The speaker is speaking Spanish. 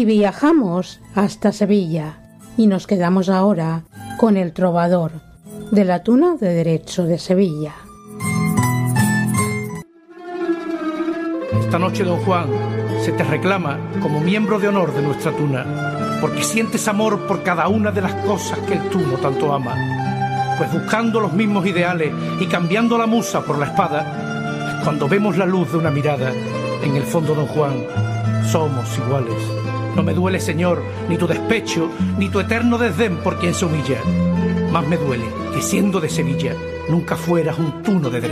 Y viajamos hasta Sevilla y nos quedamos ahora con el trovador de la Tuna de Derecho de Sevilla. Esta noche, don Juan, se te reclama como miembro de honor de nuestra tuna, porque sientes amor por cada una de las cosas que el tuno tanto ama. Pues buscando los mismos ideales y cambiando la musa por la espada, cuando vemos la luz de una mirada, en el fondo, don Juan, somos iguales. No me duele, señor, ni tu despecho, ni tu eterno desdén por quien se humilla. Más me duele que siendo de Sevilla, nunca fueras un tuno de derecho.